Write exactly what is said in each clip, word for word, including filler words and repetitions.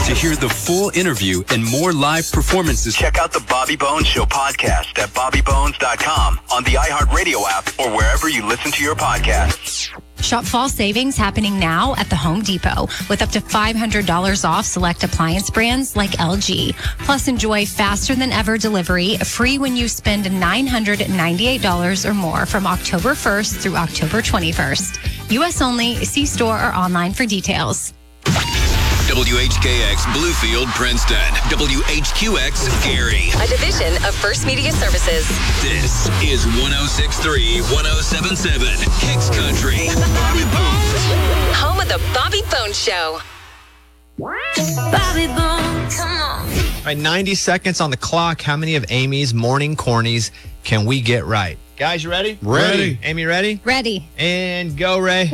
To hear the full interview and more live performances, check out the Bobby Bones Show podcast at bobby bones dot com, on the iHeartRadio app, or wherever you listen to your podcasts. Shop fall savings happening now at the Home Depot with up to five hundred dollars off select appliance brands like L G. Plus, enjoy faster than ever delivery, free when you spend nine hundred ninety-eight dollars or more from October first through October twenty-first. U S only. See store or online for details. W H K X Bluefield, Princeton. W H Q X Gary. A division of First Media Services. This is one oh six point three, one oh seven point seven Kicks Country. Bobby Bones. Home of the Bobby Bones Show. Bobby Bones. Come on. All right, ninety seconds on the clock. How many of Amy's morning cornies can we get right? Guys, you ready? Ready. Amy, ready? Ready. And go, Ray.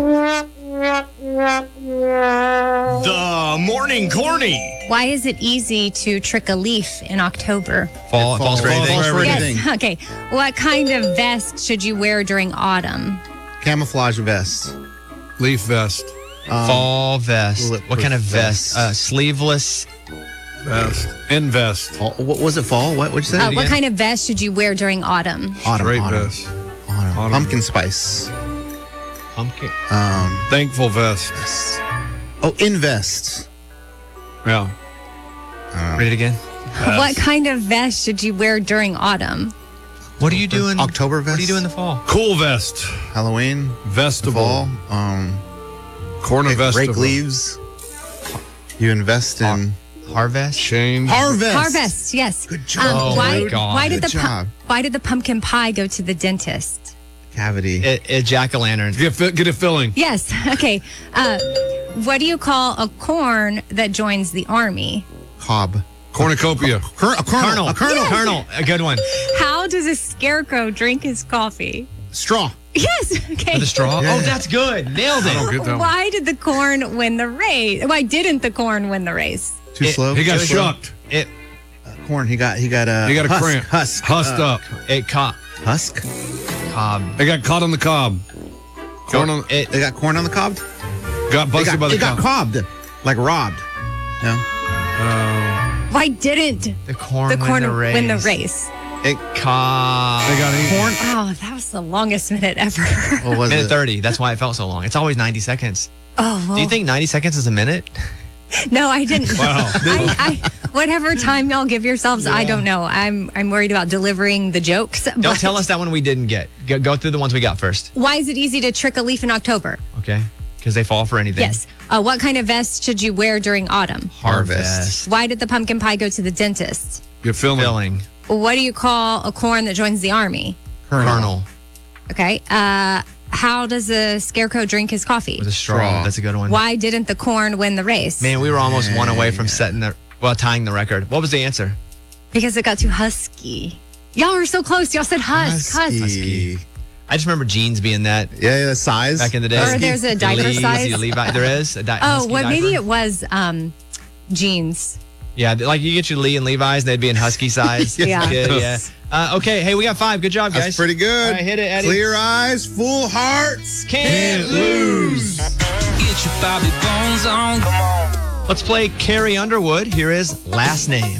The morning corny. Why is it easy to trick a leaf in October? Fall, falls for anything. Falls for Yes. anything. Okay. What kind of vest should you wear during autumn? Camouflage vest. Leaf vest. Um, Fall vest. bulletproof What kind of vest? vest. Uh, sleeveless. Vest. Invest. fall- what was it? Fall? What would you say? Uh, it what again? kind of vest should you wear during autumn? autumn. Straight autumn, vest. autumn. Autumn. Pumpkin spice. Pumpkin. Um. Thankful vest. Oh, invest. Yeah. Read it again. What kind of vest should you wear during autumn? What do you do in October vest. What do you do in the fall? Cool vest. Halloween. Vestable. Fall. Um. Cornivestival. Rake leaves. You invest in Harvest. Change. harvest. Harvest, yes. Good job. Um, Oh, why, my God. why did Good the pu- job. why did the pumpkin pie go to the dentist? Cavity. It, it, jack-o'-lantern. Get, fi- get it filling. Yes. Okay. Uh, what do you call a corn that joins the army? Cob. Cornucopia. Cur- a kernel. Colonel. A kernel. Colonel. A good one. How does a scarecrow drink his coffee? Straw. Yes. Okay. With a straw. Yeah. Oh, that's good. Nailed I don't it. get that one. Why did the corn win the race? Why didn't the corn win the race? Too It- slow. He got It was- shucked. It corn. He got. He got a. He got a husk, cramp. Husk. Husked uh, up. it caught Husk. cob. They got caught on the cob. Corn on, It They got corn on the cob. got They busted got, by the it got cob. cobbed, like robbed. No. Why didn't the corn. the corn win the race. win the race? It cob. They got eaten. Corn. Oh, that was the longest minute ever. What was Minute it? thirty. That's why it felt so long. It's always ninety seconds. Oh, well, Do you think ninety seconds is a minute? no, I didn't. Wow. I, I, whatever time y'all give yourselves, I don't know. I'm I'm worried about delivering the jokes. Don't but tell us that one we didn't get. Go, go through the ones we got first. Why is it easy to trick a leaf in October? Okay. Because they fall for anything. Yes. Uh, what kind of vest should you wear during autumn? Harvest. Why did the pumpkin pie go to the dentist? Get filling. Filling. What do you call a corn that joins the army? Colonel. Okay. Uh, how does a scarecrow drink his coffee? With a straw. Straw. That's a good one. Why didn't the corn win the race? Man, we were almost one away from setting the, well, tying the record. What was the answer? Because it got too husky. Y'all were so close. Y'all said husk, husk. Husky. I just remember jeans being that Yeah, yeah, the size. back in the day. Or there's a diaper Levi's, size. Levi, there is a di- Oh, husky well, maybe diaper. it was um, jeans. Yeah, like you get your Lee and Levi's, they'd be in husky size. Yeah. Kid, yeah. Uh, okay, hey, we got five. Good job, guys. That's pretty good. All right, hit it, Eddie. Clear eyes, full hearts. Can't lose. Get your Bobby Bones on. Let's play Carrie Underwood. Here is Last Name.